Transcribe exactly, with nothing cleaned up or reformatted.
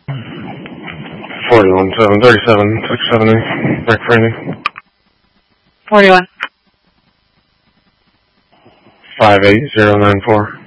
Forty-one seven thirty-seven six seventy. Back framing. Forty-one. Five eight zero nine four.